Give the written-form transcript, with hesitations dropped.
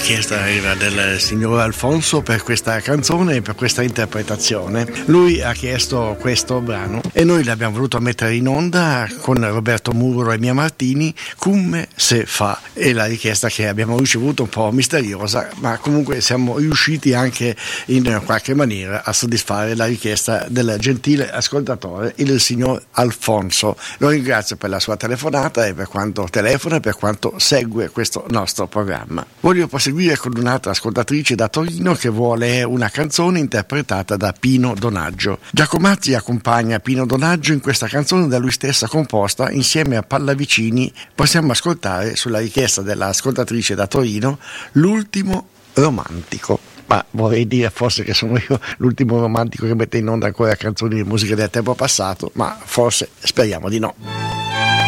richiesta era del signor Alfonso per questa canzone e per questa interpretazione. Lui ha chiesto questo brano e noi l'abbiamo voluto mettere in onda con Roberto Muro e Mia Martini, Come se fa. E la richiesta che abbiamo ricevuto un po' misteriosa, ma comunque siamo riusciti anche in qualche maniera a soddisfare la richiesta del gentile ascoltatore, il signor Alfonso. Lo ringrazio per la sua telefonata e per quanto telefona e per quanto segue questo nostro programma. Voglio proseguire con un'altra ascoltatrice da Torino che vuole una canzone interpretata da Pino Donaggio. Giacomazzi accompagna Pino Donaggio in questa canzone da lui stessa composta insieme a Pallavicini. Possiamo ascoltare, sulla richiesta dell'ascoltatrice da Torino, L'ultimo romantico. Ma vorrei dire forse che sono io l'ultimo romantico che mette in onda ancora canzoni di musica del tempo passato, ma forse speriamo di no.